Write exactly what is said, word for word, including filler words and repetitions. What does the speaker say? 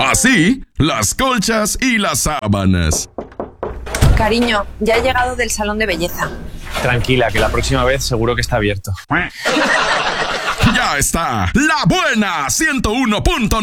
Así, las colchas y las sábanas. Cariño, ya he llegado del salón de belleza. Tranquila, que la próxima vez seguro que está abierto. Ya está, La Buena ciento uno punto